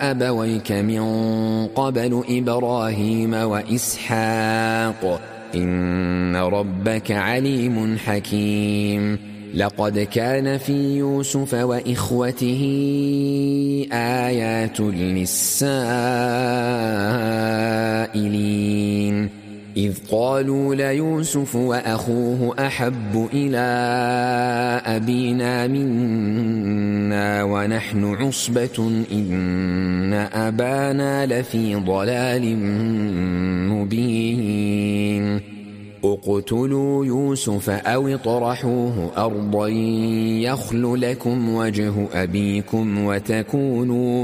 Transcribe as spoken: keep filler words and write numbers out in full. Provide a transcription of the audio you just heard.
أبويك من قبل إبراهيم وإسحاق إن ربك عليم حكيم لقد كان في يوسف وإخوته آيات للسائلين إذ قالوا ليوسف وأخوه أحب إلى أبينا منا ونحن عصبة إن أبانا لفي ضلال مبين اقتلوا يوسف أو اطرحوه أرضا يخل لكم وجه أبيكم وتكونوا